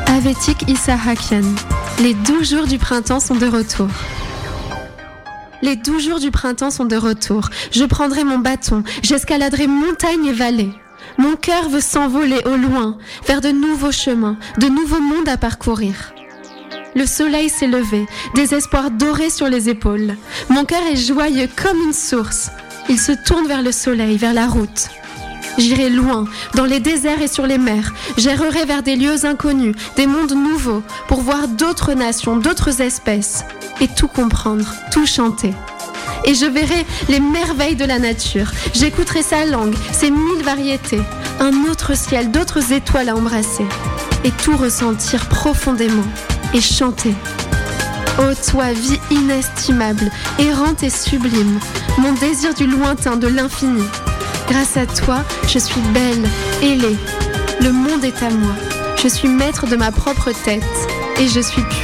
Avetik Issahakian. Les 12 jours du printemps sont de retour. Les 12 jours du printemps sont de retour. Je prendrai mon bâton, j'escaladerai montagnes et vallées. Mon cœur veut s'envoler au loin, vers de nouveaux chemins, de nouveaux mondes à parcourir. Le soleil s'est levé, des espoirs dorés sur les épaules. Mon cœur est joyeux comme une source. Il se tourne vers le soleil, vers la route. J'irai loin, dans les déserts et sur les mers. J'errerai vers des lieux inconnus, des mondes nouveaux, pour voir d'autres nations, d'autres espèces, et tout comprendre, tout chanter. Et je verrai les merveilles de la nature. J'écouterai sa langue, ses 1000 variétés, un autre ciel, d'autres étoiles à embrasser, et tout ressentir profondément, et chanter. Ô toi, vie inestimable, errante et sublime, mon désir du lointain, de l'infini. Grâce à toi, je suis belle, ailée. Le monde est à moi. Je suis maître de ma propre tête et je suis pure.